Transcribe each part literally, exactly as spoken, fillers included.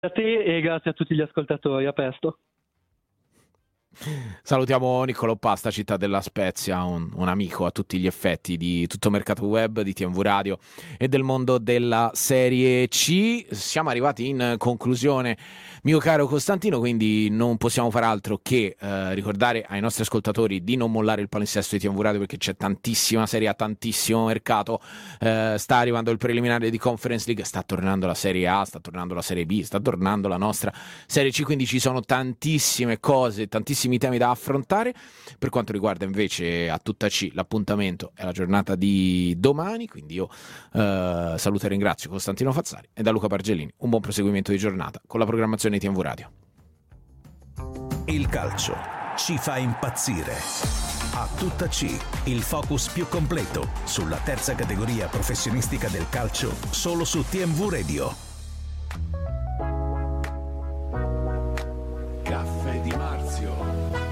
A te e grazie a tutti gli ascoltatori, a presto. Salutiamo Niccolò Pasta, Città della Spezia, un, un amico a tutti gli effetti di tutto mercato web, di T M V Radio e del mondo della Serie C. Siamo arrivati in conclusione, mio caro Costantino, quindi non possiamo fare altro che eh, ricordare ai nostri ascoltatori di non mollare il palinsesto di T M V Radio, perché c'è tantissima Serie A, tantissimo mercato, eh, sta arrivando il preliminare di Conference League, sta tornando la Serie A, sta tornando la Serie B, sta tornando la nostra Serie C, quindi ci sono tantissime cose, tantissimi temi da affrontare. Per quanto riguarda invece a tutta C, l'appuntamento è la giornata di domani, quindi io eh, saluto e ringrazio Costantino Fazzari e da Luca Pargellini un buon proseguimento di giornata con la programmazione di T M V Radio. Il calcio ci fa impazzire. A tutta C, il focus più completo sulla terza categoria professionistica del calcio, solo su T M V Radio. Caffè di Marzio.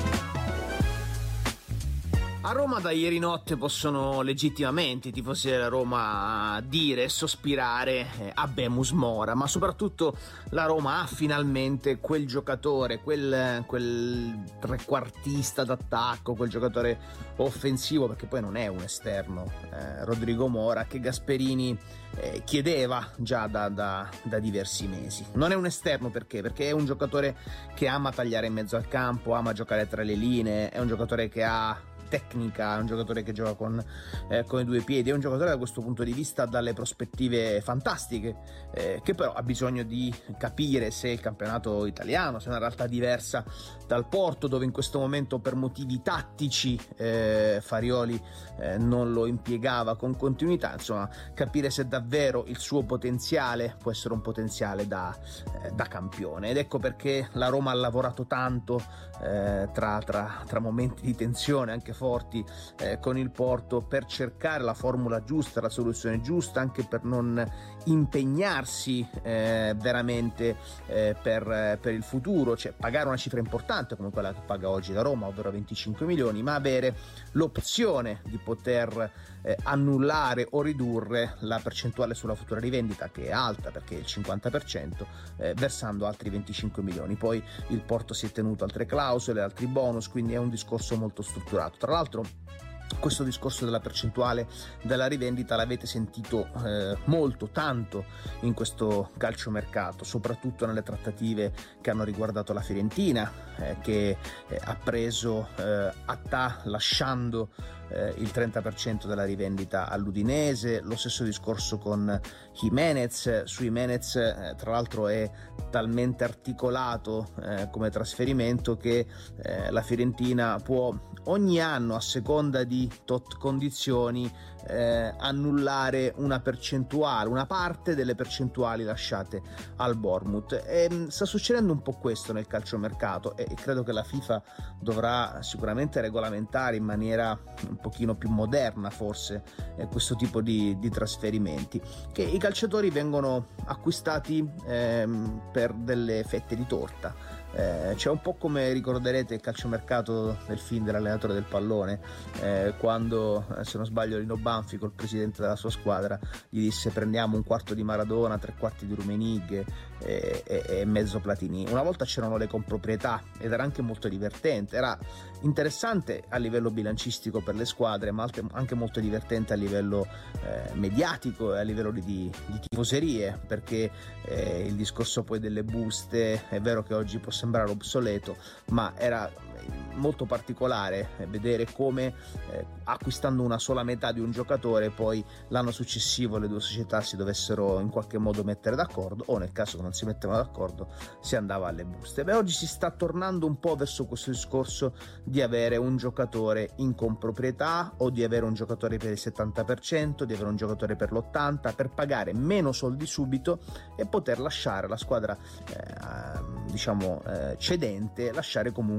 A Roma da ieri notte possono legittimamente i tifosi della Roma dire e sospirare eh, Abemus Mora, ma soprattutto la Roma ha finalmente quel giocatore, quel, quel trequartista d'attacco, quel giocatore offensivo, perché poi non è un esterno, eh, Rodrigo Mora, che Gasperini eh, chiedeva già da, da, da diversi mesi. Non è un esterno perché? Perché è un giocatore che ama tagliare in mezzo al campo, ama giocare tra le linee, è un giocatore che ha tecnica, è un giocatore che gioca con, eh, con i due piedi, è un giocatore da questo punto di vista dalle prospettive fantastiche, eh, che però ha bisogno di capire se il campionato italiano, se è una realtà diversa dal Porto, dove in questo momento per motivi tattici eh, Farioli eh, non lo impiegava con continuità, insomma capire se davvero il suo potenziale può essere un potenziale da, eh, da campione. Ed ecco perché la Roma ha lavorato tanto eh, tra, tra, tra momenti di tensione anche forti eh, con il Porto per cercare la formula giusta, la soluzione giusta, anche per non impegnarsi eh, veramente eh, per, per il futuro, cioè pagare una cifra importante come quella che paga oggi la Roma, ovvero venticinque milioni, ma avere l'opzione di poter eh, annullare o ridurre la percentuale sulla futura rivendita, che è alta perché è il cinquanta per cento, eh, versando altri venticinque milioni. Poi il Porto si è tenuto altre clausole, altri bonus, quindi è un discorso molto strutturato. Tra l'altro questo discorso della percentuale della rivendita l'avete sentito eh, molto, tanto in questo calciomercato, soprattutto nelle trattative che hanno riguardato la Fiorentina, eh, che eh, ha preso eh, Attà lasciando eh, il trenta per cento della rivendita all'Udinese. Lo stesso discorso con Jimenez. Su Jimenez eh, tra l'altro è talmente articolato eh, come trasferimento che eh, la Fiorentina può ogni anno, a seconda di tot condizioni, eh, annullare una percentuale, una parte delle percentuali lasciate al Bournemouth. E sta succedendo un po' questo nel calciomercato e credo che la FIFA dovrà sicuramente regolamentare in maniera un pochino più moderna forse eh, questo tipo di, di trasferimenti, che i calciatori vengono acquistati ehm, per delle fette di torta. Eh, c'è un po' come ricorderete il calciomercato del film dell'allenatore del pallone, eh, quando eh, se non sbaglio Lino Banfi col presidente della sua squadra gli disse: prendiamo un quarto di Maradona, tre quarti di Rummenigge e, e, e mezzo Platini. Una volta c'erano le comproprietà ed era anche molto divertente, era interessante a livello bilancistico per le squadre, ma anche molto divertente a livello eh, mediatico e a livello di, di, di tifoserie, perché eh, il discorso poi delle buste, è vero che oggi può sembrare obsoleto, ma era molto particolare vedere come eh, acquistando una sola metà di un giocatore poi l'anno successivo le due società si dovessero in qualche modo mettere d'accordo, o nel caso che non si mettevano d'accordo si andava alle buste. Beh, oggi si sta tornando un po' verso questo discorso di avere un giocatore in comproprietà o di avere un giocatore per il settanta per cento, di avere un giocatore per l'ottanta per cento, per pagare meno soldi subito e poter lasciare la squadra eh, diciamo eh, cedente, lasciare comunque una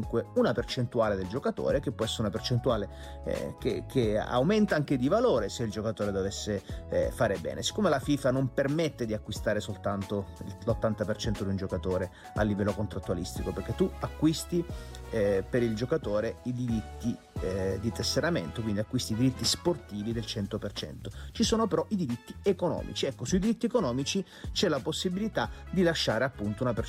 una percentuale del giocatore, che può essere una percentuale eh, che, che aumenta anche di valore se il giocatore dovesse eh, fare bene. Siccome la FIFA non permette di acquistare soltanto l'ottanta per cento di un giocatore a livello contrattualistico, perché tu acquisti eh, per il giocatore i diritti eh, di tesseramento, quindi acquisti i diritti sportivi del cento per cento. Ci sono però i diritti economici. Ecco, sui diritti economici c'è la possibilità di lasciare appunto una percentuale